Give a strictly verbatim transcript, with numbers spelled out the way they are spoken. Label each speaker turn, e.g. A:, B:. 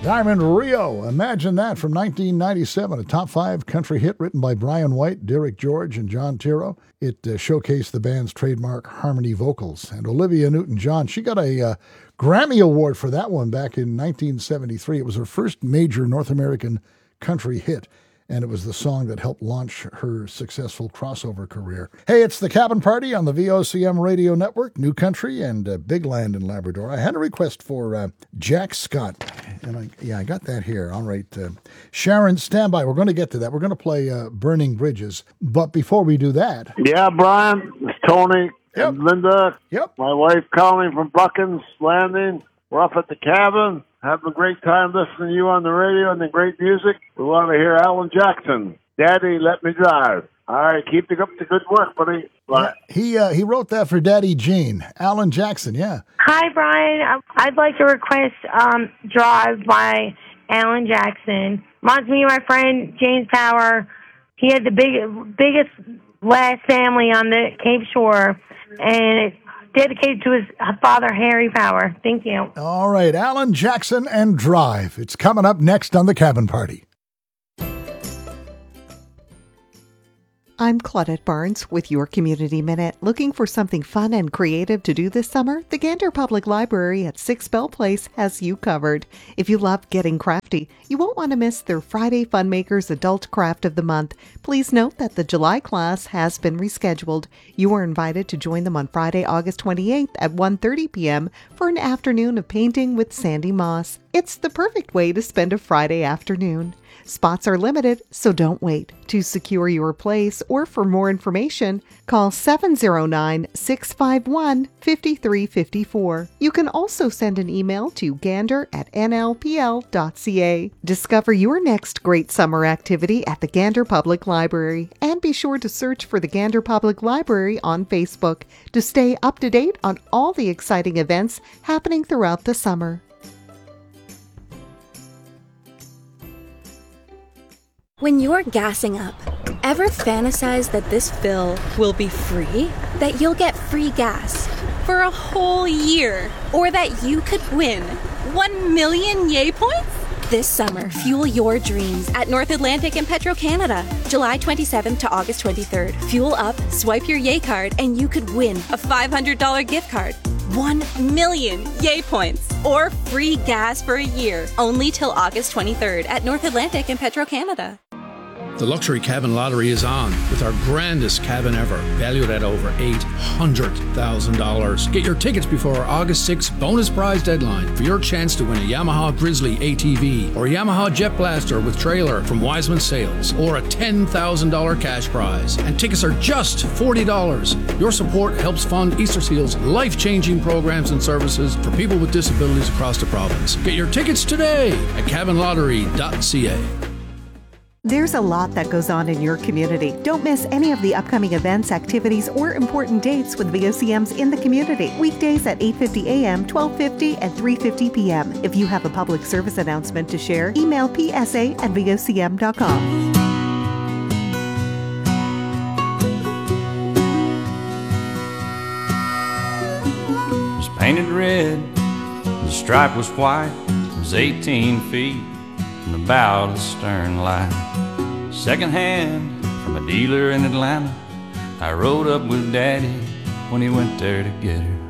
A: Diamond Rio, imagine that, from nineteen ninety-seven, a top five country hit written by Brian White, Derek George, and John Tiro. It uh, showcased the band's trademark harmony vocals. And Olivia Newton-John, she got a uh, Grammy Award for that one back in nineteen seventy-three. It was her first major North American country hit, and it was the song that helped launch her successful crossover career. Hey, it's the Cabin Party on the V O C M Radio Network, New Country, and uh, Big Land in Labrador. I had a request for uh, Jack Scott, and I, yeah, I got that here. All right. Uh, Sharon, stand by. We're going to get to that. We're going to play uh, Burning Bridges. But before we do that...
B: Yeah, Brian, it's Tony
A: yep.
B: and Linda.
A: Yep.
B: My wife calling from Buckins Landing. We're up at the cabin. Having a great time listening to you on the radio and the great music. We want to hear Alan Jackson. Daddy, let me drive. All right, keep up the good work, buddy. Bye.
A: Yeah, he uh, he wrote that for Daddy Gene. Alan Jackson, yeah.
C: Hi, Brian. I'd like to request um, Drive by Alan Jackson. Reminds me of my friend James Power. He had the big, biggest last family on the Cape Shore, and it's dedicated to his father, Harry Power. Thank you.
A: All right, Alan Jackson and Drive. It's coming up next on the Cabin Party.
D: I'm Claudette Barnes with your Community Minute. Looking for something fun and creative to do this summer? The Gander Public Library at six Bell Place has you covered. If you love getting crafty, you won't want to miss their Friday Funmakers Adult Craft of the Month. Please note that the July class has been rescheduled. You are invited to join them on Friday, August twenty-eighth at one thirty p.m. for an afternoon of painting with Sandy Moss. It's the perfect way to spend a Friday afternoon. Spots are limited, so don't wait. To secure your place or for more information, call seven oh nine, six five one, five three five four. You can also send an email to gander at n l p l dot c a. Discover your next great summer activity at the Gander Public Library, and be sure to search for the Gander Public Library on Facebook to stay up to date on all the exciting events happening throughout the summer.
E: When you're gassing up, ever fantasize that this fill will be free? That you'll get free gas for a whole year? Or that you could win one million yay points? This summer, fuel your dreams at North Atlantic and Petro-Canada. July twenty-seventh to August twenty-third. Fuel up, swipe your yay card, and you could win a five hundred dollars gift card. one million yay points or free gas for a year. Only till August twenty-third at North Atlantic and Petro-Canada.
F: The Luxury Cabin Lottery is on with our grandest cabin ever, valued at over eight hundred thousand dollars. Get your tickets before our August sixth bonus prize deadline for your chance to win a Yamaha Grizzly A T V or a Yamaha Jet Blaster with trailer from Wiseman Sales, or a ten thousand dollars cash prize. And tickets are just forty dollars. Your support helps fund Easter Seal's life-changing programs and services for people with disabilities across the province. Get your tickets today at cabin lottery dot c a.
D: There's a lot that goes on in your community. Don't miss any of the upcoming events, activities, or important dates with V O C M's In the Community. Weekdays at eight fifty a.m., twelve fifty, and three fifty p.m. If you have a public service announcement to share, email p s a at v o c m dot com.
G: It was painted red, the stripe was white, it was eighteen feet from the bow to the stern light. Second hand from a dealer in Atlanta, I rode up with Daddy when he went there to get her.